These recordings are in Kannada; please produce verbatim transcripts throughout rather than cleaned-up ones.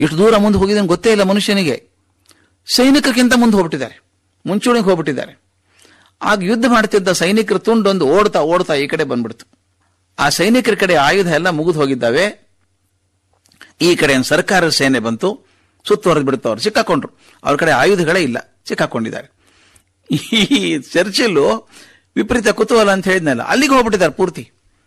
ಇಷ್ಟು ದೂರ ಮುಂದೆ ಹೋಗಿದ್ದೇನೆ ಗೊತ್ತೇ ಇಲ್ಲ ಮನುಷ್ಯನಿಗೆ. ಸೈನಿಕರಿಗಿಂತ ಮುಂದೆ ಹೋಗ್ಬಿಟ್ಟಿದ್ದಾರೆ, ಮುಂಚೂಣಿಗೆ ಹೋಗ್ಬಿಟ್ಟಿದ್ದಾರೆ. ಆಗ ಯುದ್ಧ ಮಾಡ್ತಿದ್ದ ಸೈನಿಕರ ತುಂಡೊಂದು ಓಡ್ತಾ ಓಡ್ತಾ ಈ ಕಡೆ ಬಂದ್ಬಿಡ್ತು. ಆ ಸೈನಿಕರ ಕಡೆ ಆಯುಧ ಎಲ್ಲ ಮುಗಿದು ಹೋಗಿದ್ದಾವೆ. ಈ ಕಡೆ ಸರ್ಕಾರದ ಸೇನೆ ಬಂತು, ಸುತ್ತುವರೆದು ಬಿಡ್ತು. ಅವ್ರು ಸಿಕ್ಕಾಕೊಂಡ್ರು. ಅವ್ರ ಕಡೆ ಆಯುಧಗಳೇ ಇಲ್ಲ, ಸಿಕ್ಕಾಕೊಂಡಿದ್ದಾರೆ. ಈ ಚರ್ಚಿಲ್ಲು ವಿಪರೀತ ಕುತೂಹಲ ಅಂತ ಹೇಳಿದ್ನಲ್ಲ, ಅಲ್ಲಿಗೆ ಹೋಗ್ಬಿಟ್ಟಿದ್ದಾರೆ ಪೂರ್ತಿ.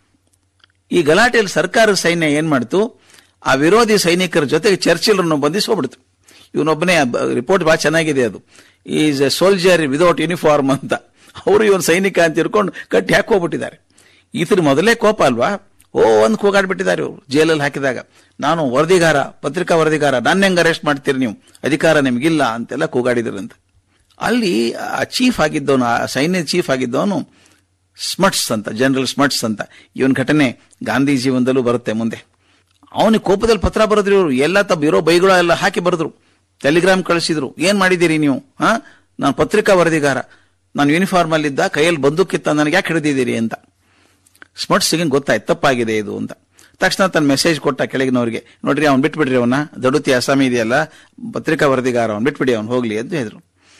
ಈ ಗಲಾಟೆಯಲ್ಲಿ ಸರ್ಕಾರದ ಸೈನ್ಯ ಏನ್ ಮಾಡ್ತು, ಆ ವಿರೋಧಿ ಸೈನಿಕರ ಜೊತೆಗೆ ಚರ್ಚಿಲ್ರನ್ನು ಬಂಧಿಸಿ ಹೋಗ್ಬಿಡ್ತು. ಇವನೊಬ್ಬನೇ, ರಿಪೋರ್ಟ್ ಬಹಳ ಚೆನ್ನಾಗಿದೆ ಅದು, is A soldier without uniform ಅಂತ. ಅವರು ಇವನ್ ಸೈನಿಕ ಅಂತ ಇರ್ಕೊಂಡು ಕಟ್ಟಿ ಹಾಕಿ ಹೋಗ್ಬಿಟ್ಟಿದ್ದಾರೆ. ಈತನ ಮೊದಲೇ ಕೋಪ ಅಲ್ವಾ, ಓ ಒಂದು ಕೂಗಾಡ್ಬಿಟ್ಟಿದ್ದಾರೆ ಇವರು ಜೈಲಲ್ಲಿ ಹಾಕಿದಾಗ. ನಾನು ವರದಿಗಾರ, ಪತ್ರಿಕಾ ವರದಿಗಾರ, ನನ್ನ ಹೆಂಗ್ ಅರೆಸ್ಟ್ ಮಾಡ್ತೀರಿ ನೀವು, ಅಧಿಕಾರ ನಿಮ್ಗಿಲ್ಲ ಅಂತೆಲ್ಲ ಕೂಗಾಡಿದ್ರಂತ. ಅಲ್ಲಿ ಆ ಚೀಫ್ ಆಗಿದ್ದವನು, ಆ ಸೈನ್ಯ ಚೀಫ್ ಆಗಿದ್ದವನು ಸ್ಮಟ್ಸ್ ಅಂತ, ಜನರಲ್ ಸ್ಮಟ್ಸ್ ಅಂತ. ಇವನ್ ಘಟನೆ ಗಾಂಧಿ ಜೀವನದಲ್ಲೂ ಬರುತ್ತೆ ಮುಂದೆ. ಅವನಿಗೆ ಕೋಪದಲ್ಲಿ ಪತ್ರ ಬರೆದ್ರು ಇವರು, ಎಲ್ಲ ತಮ್ಮ ಇರೋ ಬೈಗಳು ಎಲ್ಲ ಹಾಕಿ ಬರೆದ್ರು, ಟೆಲಿಗ್ರಾಮ್ ಕಳಿಸಿದ್ರು. ಏನ್ ಮಾಡಿದ್ದೀರಿ ನೀವು, ಹಾ ನಾನು ಪತ್ರಿಕಾ ವರದಿಗಾರ, ನಾನು ಯೂನಿಫಾರ್ಮ್ ಅಲ್ಲಿದ್ದ, ಕೈಯಲ್ಲಿ ಬಂದೂಕಿತ್ತ, ನನಗೆ ಯಾಕೆ ಹಿಡಿದಿದ್ದೀರಿ ಅಂತ. ಸ್ಮಟ್ಸ್ಗೆ ಗೊತ್ತಾಯ್ತು ತಪ್ಪಾಗಿದೆ ಇದು ಅಂತ. ತಕ್ಷಣ ತನ್ನ ಮೆಸೇಜ್ ಕೊಟ್ಟ ಕೆಳಗಿನವ್ರಿಗೆ, ನೋಡ್ರಿ ಅವ್ನು ಬಿಟ್ಬಿಡ್ರಿ, ಅವನ ದಡುತಿ ಅಸ್ಸಾಮಿ ಇದೆಯಲ್ಲ ಪತ್ರಿಕಾ ವರದಿಗಾರ, ಅವ್ನು ಬಿಟ್ಬಿಡಿ, ಅವ್ನು ಹೋಗ್ಲಿ ಅಂತ ಹೇಳಿದ್ರು.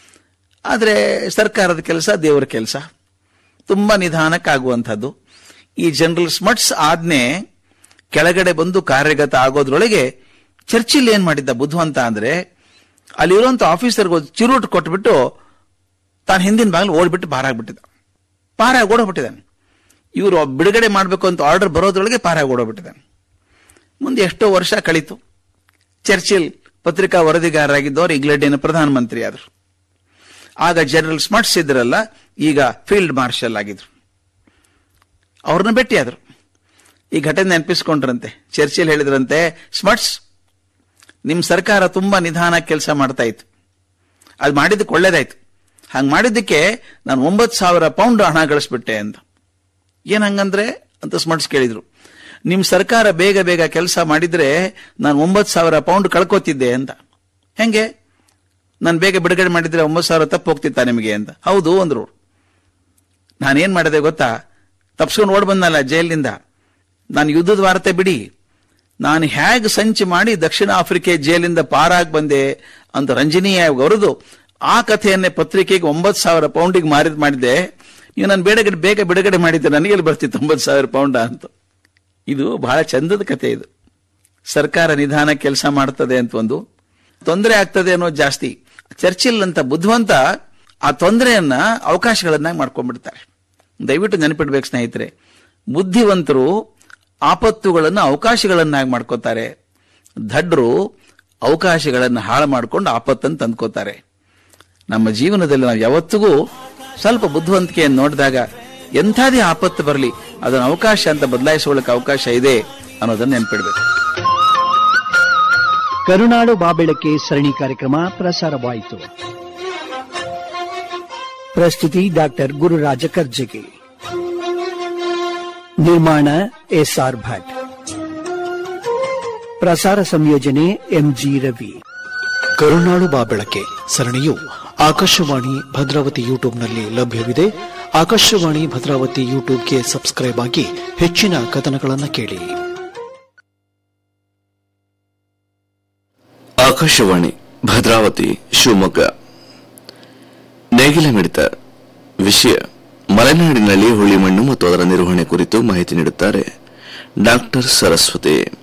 ಆದ್ರೆ ಸರ್ಕಾರದ ಕೆಲಸ ದೇವರ ಕೆಲಸ, ತುಂಬಾ ನಿಧಾನಕ್ಕಾಗುವಂಥದ್ದು. ಈ ಜನರಲ್ ಸ್ಮಟ್ಸ್ ಆಜ್ಞೆ ಕೆಳಗಡೆ ಬಂದು ಕಾರ್ಯಗತ ಆಗೋದ್ರೊಳಗೆ ಚರ್ಚಿಲ್ ಏನ್ ಮಾಡಿದ್ದ ಬುದ್ಧಿವಂತ ಅಂದ್ರೆ, ಅಲ್ಲಿರುವಂತ ಆಫೀಸರ್ಗೆ ಚಿರುಟ್ ಕೊಟ್ಬಿಟ್ಟು ತಾನು ಹಿಂದಿನ ಬಾಗಿಲು ಓಡ್ಬಿಟ್ಟು ಪಾರಾಗ್ಬಿಟ್ಟಿದ್ದ. ಪಾರಾಗಿ ಓಡೋಗ್ಬಿಟ್ಟಿದ್ದಾನೆ. ಇವರು ಬಿಡುಗಡೆ ಮಾಡಬೇಕು ಅಂತ ಆರ್ಡರ್ ಬರೋದ್ರೊಳಗೆ ಪಾರಾಗಿ ಓಡೋಗ್ಬಿಟ್ಟಿದ್ದಾನೆ. ಮುಂದೆ ಎಷ್ಟೋ ವರ್ಷ ಕಳೀತು. ಚರ್ಚಿಲ್ ಪತ್ರಿಕಾ ವರದಿಗಾರರಾಗಿದ್ದವರು ಇಂಗ್ಲೆಂಡಿನ ಪ್ರಧಾನಮಂತ್ರಿ ಆದರು. ಆಗ ಜನರಲ್ ಸ್ಮಟ್ಸ್ ಇದ್ರಲ್ಲ, ಈಗ ಫೀಲ್ಡ್ ಮಾರ್ಷಲ್ ಆಗಿದ್ರು. ಅವ್ರನ್ನ ಭೇಟಿಯಾದ್ರು. ಈ ಘಟನೆ ನೆನಪಿಸ್ಕೊಂಡ್ರಂತೆ. ಚರ್ಚಿಲ್ ಹೇಳಿದ್ರಂತೆ, ಸ್ಮಟ್ಸ್, ನಿಮ್ ಸರ್ಕಾರ ತುಂಬಾ ನಿಧಾನ ಕೆಲಸ ಮಾಡ್ತಾ ಇತ್ತು, ಅದು ಮಾಡಿದ್ದಕ್ಕೆ ಒಳ್ಳೇದಾಯ್ತು. ಹಂಗ್ ಮಾಡಿದ್ದಕ್ಕೆ ನಾನು ಒಂಬತ್ತು ಸಾವಿರ ಪೌಂಡ್ ಹಣ ಗಳಿಸ್ಬಿಟ್ಟೆ ಅಂತ. ಏನ್ ಹಂಗಂದ್ರೆ ಅಂತ ಸ್ಮಟ್ಸ್ ಕೇಳಿದ್ರು. ನಿಮ್ ಸರ್ಕಾರ ಬೇಗ ಬೇಗ ಕೆಲಸ ಮಾಡಿದ್ರೆ ನಾನು ಒಂಬತ್ತು ಸಾವಿರ ಪೌಂಡ್ ಕಳ್ಕೋತಿದ್ದೆ ಅಂತ. ಹೆಂಗೆ, ನಾನು ಬೇಗ ಬಿಡುಗಡೆ ಮಾಡಿದ್ರೆ ಒಂಬತ್ತು ಸಾವಿರ ತಪ್ಪು ಹೋಗ್ತಿತ್ತ ನಿಮಗೆ ಅಂತ. ಹೌದು ಅಂದ್ರು. ನಾನೇನ್ ಮಾಡಿದೆ ಗೊತ್ತಾ, ತಪ್ಸ್ಕೊಂಡು ಓಡ್ ಬಂದಲ್ಲ ಜೈಲಿನಿಂದ. ನಾನು ಯುದ್ಧದ ವಾರ್ತೆ ಬಿಡಿ, ನಾನು ಹೇಗೆ ಸಂಚು ಮಾಡಿ ದಕ್ಷಿಣ ಆಫ್ರಿಕೆ ಜೈಲಿಂದ ಪಾರಾಗಿ ಬಂದೆ ಅಂತ ರಂಜನೀಯವಾಗಿ ಬರೆದು ಆ ಕಥೆಯನ್ನೇ ಪತ್ರಿಕೆಗೆ ಒಂಬತ್ತು ಸಾವಿರ ಪೌಂಡಿಗೆ ಮಾರಿದ್ ಮಾಡಿದ್ದೆ. ನೀವು ನಾನು ಬೇಡ ಬೇಗ ಬಿಡುಗಡೆ ಮಾಡಿದ್ದೆ, ನನಗೆಲ್ಲಿ ಬರ್ತಿತ್ತು ಒಂಬತ್ತು ಸಾವಿರ ಪೌಂಡ ಅಂತ. ಇದು ಬಹಳ ಚಂದದ ಕಥೆ. ಇದು ಸರ್ಕಾರ ನಿಧಾನ ಕೆಲಸ ಮಾಡ್ತದೆ ಅಂತ ಒಂದು ತೊಂದರೆ ಆಗ್ತದೆ ಅನ್ನೋದು ಜಾಸ್ತಿ. ಚರ್ಚಿಲ್ ಅಂತ ಬುದ್ಧಿವಂತ ಆ ತೊಂದರೆಯನ್ನ ಅವಕಾಶಗಳನ್ನಾಗಿ ಮಾಡ್ಕೊಂಡ್ಬಿಡ್ತಾರೆ. ದಯವಿಟ್ಟು ನೆನಪಿಡ್ಬೇಕು ಸ್ನೇಹಿತರೆ, ಬುದ್ಧಿವಂತರು ಆಪತ್ತುಗಳನ್ನು ಅವಕಾಶಗಳನ್ನಾಗಿ ಮಾಡ್ಕೋತಾರೆ. ದಡ್ರು ಅವಕಾಶಗಳನ್ನು ಹಾಳು ಮಾಡ್ಕೊಂಡು ಆಪತ್ತನ್ನು ತಂದ್ಕೋತಾರೆ. ನಮ್ಮ ಜೀವನದಲ್ಲಿ ನಾವು ಯಾವತ್ತಿಗೂ ಸ್ವಲ್ಪ ಬುದ್ಧಿವಂತಿಕೆಯನ್ನು ನೋಡಿದಾಗ ಎಂಥದೇ ಆಪತ್ತು ಬರಲಿ ಅದನ್ನು ಅವಕಾಶ ಅಂತ ಬದಲಾಯಿಸಿಕೊಳ್ಳಕ್ಕೆ ಅವಕಾಶ ಇದೆ ಅನ್ನೋದನ್ನ ನೆನಪಿಡಬೇಕು. ಕರುನಾಡು ಬಾಬೆಳಕೆ ಸರಣಿ ಕಾರ್ಯಕ್ರಮ ಪ್ರಸಾರವಾಯಿತು. ಪ್ರಸ್ತುತಿ ಡಾಕ್ಟರ್ ಗುರುರಾಜ ಕರ್ಜಗಿ, ನಿರ್ಮಾಣ ಎಸ್ಆರ್ ಭಟ್, ಪ್ರಸಾರ ಸಂಯೋಜನೆ ಎಂಜಿ ರವಿ. ಕರುನಾಡು ಬಾಬೆಳಕೆ ಸರಣಿಯು ಆಕಾಶವಾಣಿ ಭದ್ರಾವತಿ ಯೂಟ್ಯೂಬ್ನಲ್ಲಿ ಲಭ್ಯವಿದೆ. ಆಕಾಶವಾಣಿ ಭದ್ರಾವತಿ ಯೂಟ್ಯೂಬ್ಗೆ ಸಬ್ಸ್ಕ್ರೈಬ್ ಆಗಿ ಹೆಚ್ಚಿನ ಕಥನಗಳನ್ನು ಕೇಳಿ. ಆಕಾಶವಾಣಿ ಭದ್ರಾವತಿ ಶಿವಮೊಗ್ಗ. ನೇಗಿಲ ಮಿಡಿತ ವಿಷಯ ಮಲೆನಾಡಿನಲ್ಲಿ ಹುಳಿ ಮಣ್ಣು ಮತ್ತು ಅದರ ನಿರ್ವಹಣೆ ಕುರಿತು ಮಾಹಿತಿ ನೀಡುತ್ತಾರೆ ಡಾಕ್ಟರ್ ಸರಸ್ವತಿ.